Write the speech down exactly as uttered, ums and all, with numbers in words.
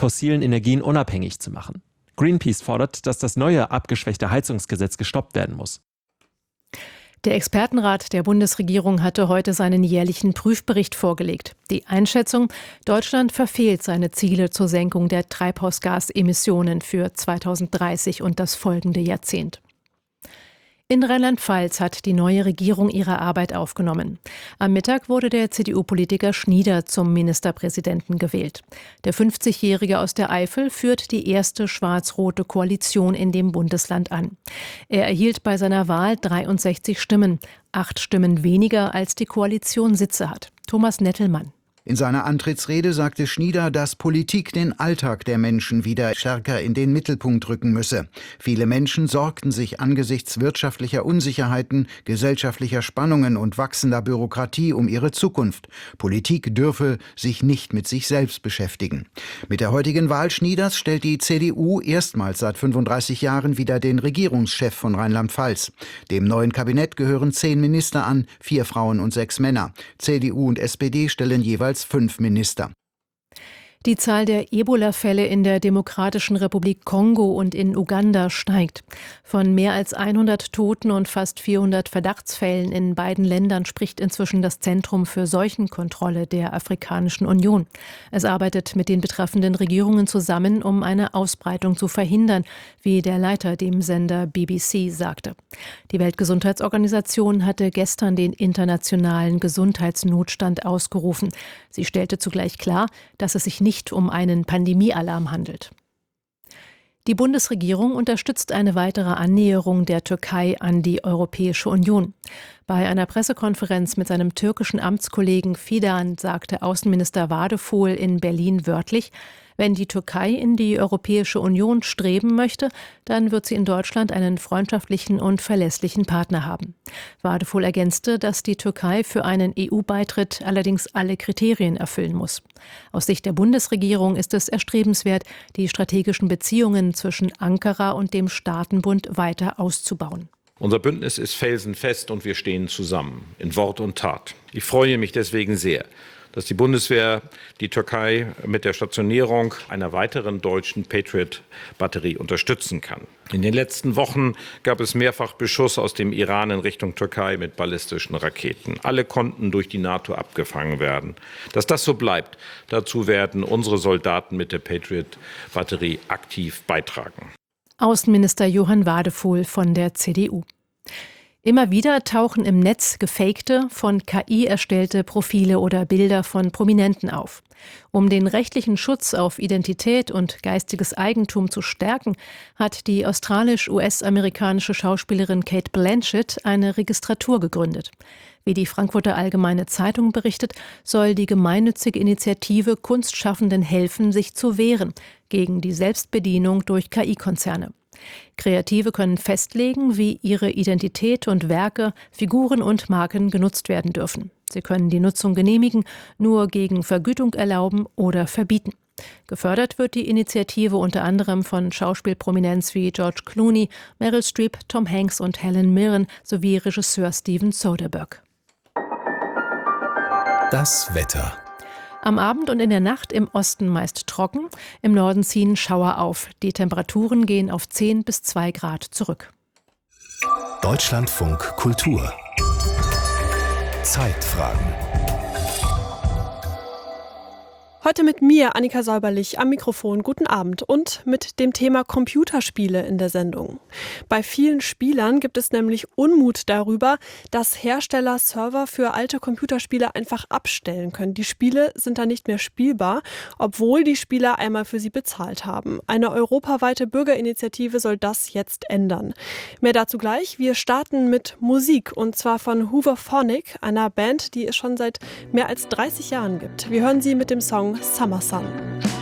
fossilen Energien unabhängig zu machen. Greenpeace fordert, dass das neue abgeschwächte Heizungsgesetz gestoppt werden muss. Der Expertenrat der Bundesregierung hatte heute seinen jährlichen Prüfbericht vorgelegt. Die Einschätzung: Deutschland verfehlt seine Ziele zur Senkung der Treibhausgasemissionen für zweitausenddreißig und das folgende Jahrzehnt. In Rheinland-Pfalz hat die neue Regierung ihre Arbeit aufgenommen. Am Mittag wurde der C D U-Politiker Schnieder zum Ministerpräsidenten gewählt. Der fünfzigjährige aus der Eifel führt die erste schwarz-rote Koalition in dem Bundesland an. Er erhielt bei seiner Wahl dreiundsechzig Stimmen, acht Stimmen weniger als die Koalition Sitze hat. Thomas Nettelmann. In seiner Antrittsrede sagte Schnieder, dass Politik den Alltag der Menschen wieder stärker in den Mittelpunkt rücken müsse. Viele Menschen sorgten sich angesichts wirtschaftlicher Unsicherheiten, gesellschaftlicher Spannungen und wachsender Bürokratie um ihre Zukunft. Politik dürfe sich nicht mit sich selbst beschäftigen. Mit der heutigen Wahl Schnieders stellt die C D U erstmals seit fünfunddreißig Jahren wieder den Regierungschef von Rheinland-Pfalz. Dem neuen Kabinett gehören zehn Minister an, vier Frauen und sechs Männer. C D U und S P D stellen jeweils fünf Minister. Die Zahl der Ebola-Fälle in der Demokratischen Republik Kongo und in Uganda steigt. Von mehr als hundert Toten und fast vierhundert Verdachtsfällen in beiden Ländern spricht inzwischen das Zentrum für Seuchenkontrolle der Afrikanischen Union. Es arbeitet mit den betreffenden Regierungen zusammen, um eine Ausbreitung zu verhindern, wie der Leiter dem Sender B B C sagte. Die Weltgesundheitsorganisation hatte gestern den internationalen Gesundheitsnotstand ausgerufen. Sie stellte zugleich klar, dass es sich nicht nicht um einen Pandemiealarm handelt. Die Bundesregierung unterstützt eine weitere Annäherung der Türkei an die Europäische Union. Bei einer Pressekonferenz mit seinem türkischen Amtskollegen Fidan sagte Außenminister Wadephol in Berlin wörtlich: Wenn die Türkei in die Europäische Union streben möchte, dann wird sie in Deutschland einen freundschaftlichen und verlässlichen Partner haben. Wadephol ergänzte, dass die Türkei für einen E U-Beitritt allerdings alle Kriterien erfüllen muss. Aus Sicht der Bundesregierung ist es erstrebenswert, die strategischen Beziehungen zwischen Ankara und dem Staatenbund weiter auszubauen. Unser Bündnis ist felsenfest und wir stehen zusammen, in Wort und Tat. Ich freue mich deswegen sehr, dass die Bundeswehr die Türkei mit der Stationierung einer weiteren deutschen Patriot-Batterie unterstützen kann. In den letzten Wochen gab es mehrfach Beschuss aus dem Iran in Richtung Türkei mit ballistischen Raketen. Alle konnten durch die NATO abgefangen werden. Dass das so bleibt, dazu werden unsere Soldaten mit der Patriot-Batterie aktiv beitragen. Außenminister Johann Wadephol von der C D U. Immer wieder tauchen im Netz gefakte, von K I erstellte Profile oder Bilder von Prominenten auf. Um den rechtlichen Schutz auf Identität und geistiges Eigentum zu stärken, hat die australisch-U S-amerikanische Schauspielerin Cate Blanchett eine Registratur gegründet. Wie die Frankfurter Allgemeine Zeitung berichtet, soll die gemeinnützige Initiative Kunstschaffenden helfen, sich zu wehren gegen die Selbstbedienung durch K I-Konzerne. Kreative können festlegen, wie ihre Identität und Werke, Figuren und Marken genutzt werden dürfen. Sie können die Nutzung genehmigen, nur gegen Vergütung erlauben oder verbieten. Gefördert wird die Initiative unter anderem von Schauspielprominenz wie George Clooney, Meryl Streep, Tom Hanks und Helen Mirren sowie Regisseur Steven Soderbergh. Das Wetter. Am Abend und in der Nacht im Osten meist trocken, im Norden ziehen Schauer auf. Die Temperaturen gehen auf zehn bis zwei Grad zurück. Deutschlandfunk Kultur. Zeitfragen. Heute mit mir, Annika Säuberlich, am Mikrofon. Guten Abend und mit dem Thema Computerspiele in der Sendung. Bei vielen Spielern gibt es nämlich Unmut darüber, dass Hersteller Server für alte Computerspiele einfach abstellen können. Die Spiele sind dann nicht mehr spielbar, obwohl die Spieler einmal für sie bezahlt haben. Eine europaweite Bürgerinitiative soll das jetzt ändern. Mehr dazu gleich. Wir starten mit Musik und zwar von Hooverphonic, einer Band, die es schon seit mehr als dreißig Jahren gibt. Wir hören sie mit dem Song Summer Sun.